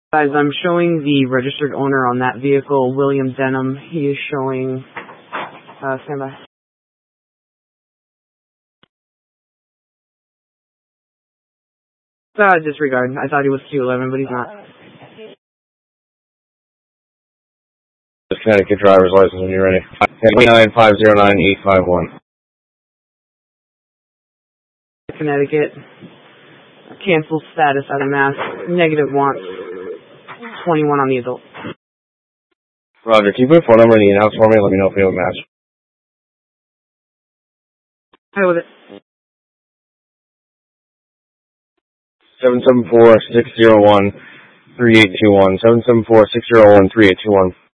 Guys, I'm showing the registered owner on that vehicle, William Denham. He is showing, stand by. Disregard. I thought he was Q11, but he's not. Connecticut driver's license when you're ready. 29509-851. Connecticut. Cancel status out of Mass. Negative wants 21 on the adult. Roger, can you put a phone number in the in-house for me and let me know if you have a match? Hi with it. 774-601-3821. 774-601-3821.